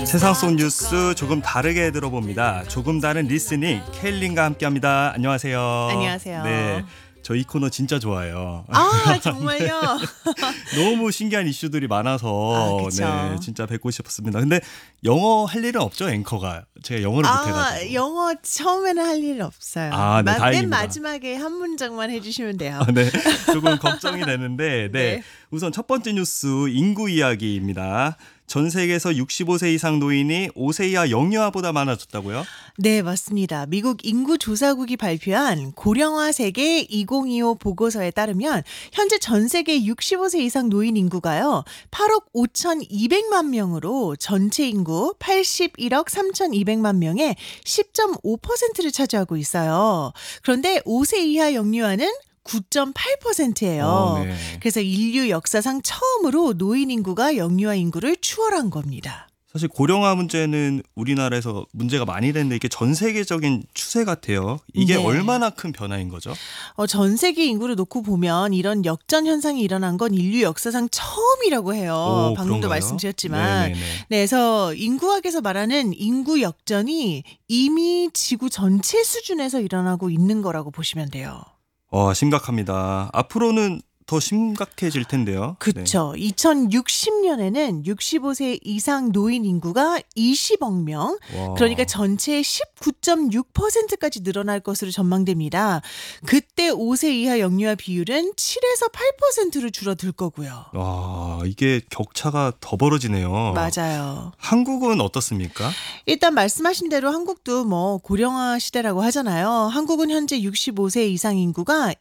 세상 속 뉴스 조금 다르게 들어봅니다. 조금 다른 리스닝 케일린과 함께합니다. 안녕하세요. 안녕하세요. 네, 저 이 코너 진짜 좋아해요. 아, 정말요? 너무 신기한 이슈들이 많아서 그쵸. 네, 진짜 뵙고 싶었습니다. 근데 영어 할 일은 없죠, 앵커가. 제가 영어를 못해가지고. 영어 처음에는 할 일 없어요. 아, 네, 맨 다행입니다. 마지막에 한 문장만 해주시면 돼요. 네, 조금 걱정이 되는데 네. 네. 우선 첫 번째 뉴스 인구 이야기입니다. 전 세계에서 65세 이상 노인이 5세 이하 영유아보다 많아졌다고요? 네, 맞습니다. 미국 인구조사국이 발표한 고령화 세계 2025 보고서에 따르면 현재 전 세계 65세 이상 노인 인구가요. 8억 5,200만 명으로 전체 인구 81억 3,200만 명의 10.5%를 차지하고 있어요. 그런데 5세 이하 영유아는 9.8%예요. 네. 그래서 인류 역사상 처음으로 노인 인구가 영유아 인구를 추월한 겁니다. 사실 고령화 문제는 우리나라에서 문제가 많이 되는데 이게 전 세계적인 추세 같아요. 이게 네. 얼마나 큰 변화인 거죠? 전 세계 인구를 놓고 보면 이런 역전 현상이 일어난 건 인류 역사상 처음이라고 해요. 오, 방금도 그런가요? 말씀드렸지만. 네네네. 네, 그래서 인구학에서 말하는 인구 역전이 이미 지구 전체 수준에서 일어나고 있는 거라고 보시면 돼요. 심각합니다. 앞으로는 더 심각해질 텐데요. 그렇죠. 2060년에는 65세 이상 노인 인구가 20억 명, 와. 그러니까 전체의 19.6%까지 늘어날 것으로 전망됩니다. 그때 5세 이하 영유아 비율은 7에서 8%로 줄어들 거고요. 와, 이게 격차가 더 벌어지네요. 맞아요. 한국은 어떻습니까? 일단 말씀하신 대로 한국도 고령화 시대라고 하잖아요. 한국은 현재 65세 이상 인구가